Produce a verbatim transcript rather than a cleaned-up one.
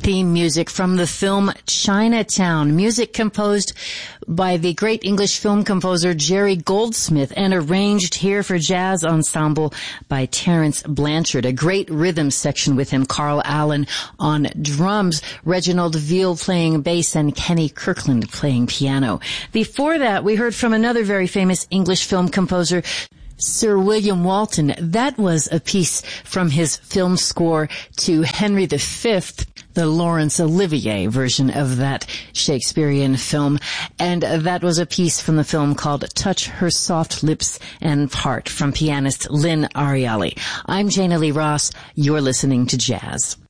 theme music from the film Chinatown, music composed by the great English film composer Jerry Goldsmith and arranged here for jazz ensemble by Terence Blanchard. A great rhythm section with him, Carl Allen on drums, Reginald Veal playing bass, and Kenny Kirkland playing piano. Before that, we heard from another very famous English film composer, Sir William Walton. That was a piece from his film score to Henry the Fifth, the Laurence Olivier version of that Shakespearean film. And that was a piece from the film called Touch Her Soft Lips and Part from pianist Lynn Ariali. I'm Jana Lee Ross. You're listening to Jazz.